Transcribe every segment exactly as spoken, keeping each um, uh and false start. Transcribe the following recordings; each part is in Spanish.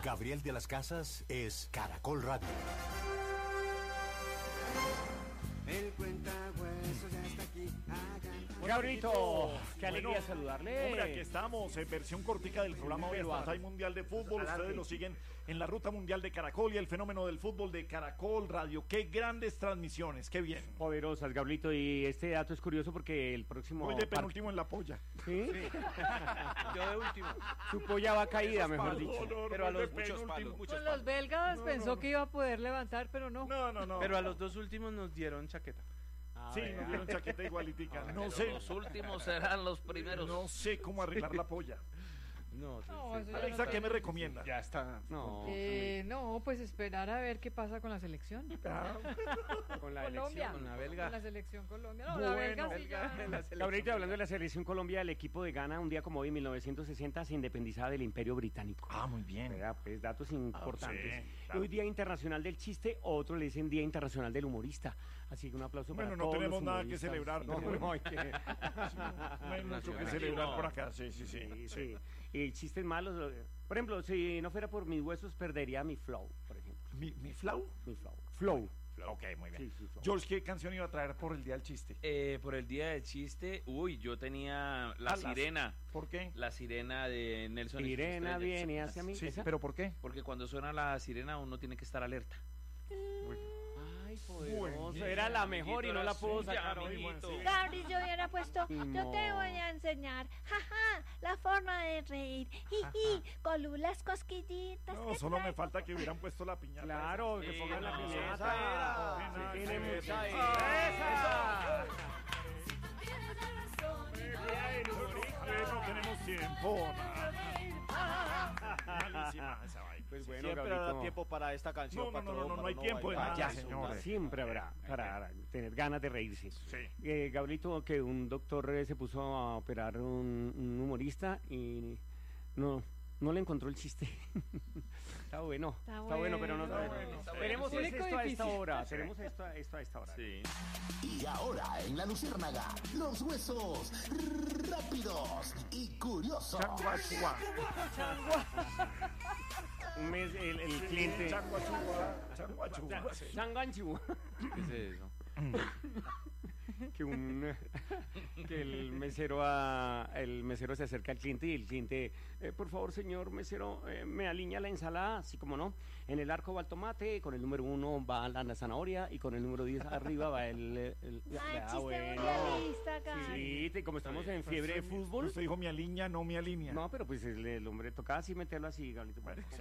Gabriel de las Casas es Caracol Radio. El cuentahuesos ya está aquí. Gabrito, qué Bueno, alegría saludarle. Hombre, aquí estamos, en versión cortica del programa Hoy Pero, Hay Mundial de Fútbol. adelante. Ustedes lo siguen en la Ruta Mundial de Caracol y el fenómeno del fútbol de Caracol Radio. Qué grandes transmisiones, qué bien. Poderosas, Gabrito, y este dato es curioso porque el próximo... Voy de par- penúltimo en la polla. ¿Sí? Yo de último. Su polla va caída, mejor dicho. No, no, Pero a voy de los muchos penúltimo. palos, muchos Con los palos. belgas No, pensó no, no. que iba a poder levantar, pero no. No, no, no. Pero a los dos últimos nos dieron chaqueta. A Sí, ver. nos dieron chaqueta igualitica. No Pero sé, los últimos serán los primeros. no sé cómo arreglar la polla. No, sí, No, sí. eso ya Alexa, no ¿qué me está- recomienda? Ya está. No, Eh, no, pues esperar a ver qué pasa con la selección. Ah, con la Colombia. elección. Con la belga. Con la selección Colombia. No, la Bueno, belga sí belga, ya- la selección. Gabrito, hablando de la selección Colombia, el equipo de Ghana, un día como hoy, en mil novecientos sesenta, se independizaba del Imperio Británico. Ah, muy bien. ¿Verdad? Pues datos importantes. sí, claro. Hoy Día Internacional del Chiste, otros le dicen Día Internacional del Humorista. Así que un aplauso Bueno, para no todos tenemos los nada que humoristas. celebrar, No, pero bueno. no, hay que... No hay mucho que Nacional. celebrar No. por acá. Sí, sí, sí. Sí, sí. Y chistes malos. eh, Por ejemplo, si no fuera por mis huesos, perdería mi flow, por ejemplo. ¿Mi, mi flau? Mi flow. Flow. Ok, muy bien. Sí, sí, flow. George, ¿qué canción iba a traer por el Día del Chiste? Eh, por el día del chiste, uy, yo tenía La Ah, las- Sirena. ¿Por qué? La Sirena de Nelson. y sus Sirena estrellas. viene hacia mí. Sí, ¿Esa? ¿pero por qué? Porque cuando suena la sirena uno tiene que estar alerta. Ay, Bueno, poderoso. Era la mejor y no la puedo suya, sacar hoy. amiguito. Sí. Gabri, yo hubiera puesto, Y yo te no. voy a enseñar, jaja, la forma de reír, jiji, con las cosquillitas. No, que solo me traigo. falta que hubieran puesto la piñata. Claro, que Sí, pongan la no, piñata. esa Sí, era. tiene Sí, mucha sí. esa. Eh, no tenemos tiempo. Malísima esa vaina. Pues bueno, Siempre Gabrito, habrá tiempo para esta canción. No, no, no, patrón, no, no para hay tiempo de bailar. nada, Ya, señores. siempre habrá para tener ganas de reírse. Sí. Eh, Gabrielito, que un doctor eh, se puso a operar un, un humorista y no no le encontró el chiste. Está bueno, está, Está bueno, pero no bueno, está bueno. bueno. Tenemos Público esto a esta difícil. hora, tenemos esto, a- esto a esta hora. Sí. Y ahora en La Luciérnaga, los huesos rápidos y curiosos. Changuachua. Un mes el, el cliente Changuachua. Changuachua. Sí. Changanchu. ¿Qué es eso? que un que el mesero a, el mesero se acerca al cliente y el cliente eh, por favor señor mesero eh, me alinea la ensalada, así como no, en el arco va el tomate, con el número uno va la, la zanahoria y con el número diez arriba va el, el- el- Ay, ah, chiste bueno. mundialista, Gabri. Sí, te- como estamos en fiebre de fútbol. Usted dijo mi alinea, no mi alinea. No, pero pues el, el hombre tocaba así meterlo así, Gablito. Bueno, sí.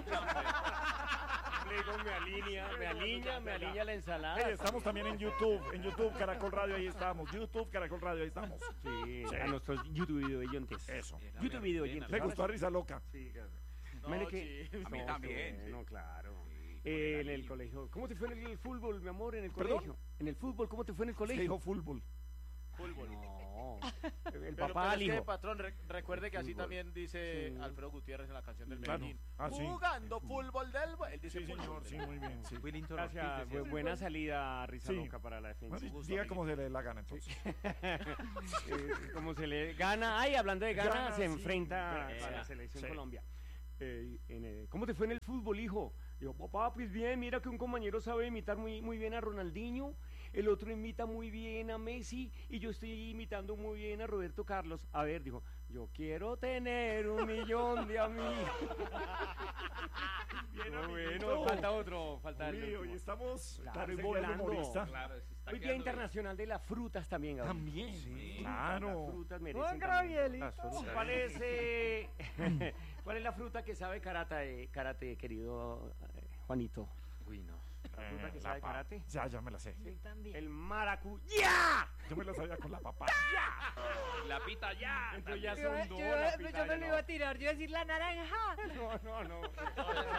Le digo, me alinea, me alinea, me alinea la ensalada. Hey, estamos también en YouTube, en YouTube, Caracol Radio, ahí estamos. YouTube, Caracol Radio, ahí estamos. Sí, Sí. a nuestros YouTube video oyentes. Eso. YouTube video oyentes. ¿Le gustó a Risa Loca? Sí, claro. No, Mire que- sí. A mí No, también, Bueno, sí. claro. Sí, Eh, con en el anillo. colegio. ¿Cómo te fue en el fútbol, mi amor, en el ¿Perdón? colegio? En el fútbol, ¿cómo te fue en el Se colegio? dijo fútbol. Fútbol. No. El Pero, papá pero al es que, hijo. patrón, re- recuerde que así Fútbol. también dice Sí. Alfredo Gutiérrez en la canción del Claro. Medellín. Ah, sí. Jugando fútbol del... Él dice Sí, fútbol señor, del- sí, muy bien. Sí. Gracias, bu- buena salida, Risa Sí. Loca, para la defensa. Bueno, diga cómo se le dé la gana, entonces. Eh, como se le gana, ay, hablando de gana, Gana, se sí. enfrenta Eh, a la selección sí. Colombia. Eh, en, eh, ¿Cómo te fue en el fútbol, hijo? Digo, papá, pues bien, mira que un compañero sabe imitar muy, muy bien a Ronaldinho, el otro imita muy bien a Messi y yo estoy imitando muy bien a Roberto Carlos. A ver, dijo, yo quiero tener un millón de amigos. Bien, No, amiguito. bueno, falta otro, falta el Uy, último. hoy estamos Claro, claro, y es el día del volando. humorista. Claro, se está Hoy Día quedando Internacional de las Frutas también, Gabriel. También, Sí. Las claro. frutas Juan merecen también. Gabrielito. Las frutas. ¿Cuál es, eh, ¿Cuál es la fruta que sabe karate, karate bien. querido eh, Juanito? Uy, no. ¿La fruta que Eh, sabe pa- karate? Ya, ya me la sé. Yo también. El maracuyá. Yo me la sabía con la papá. La pita ya. Entonces ya Yo, son yo- dos, yo- la yo pitaya, me lo no. iba a tirar, yo iba a decir la naranja. No, no, no.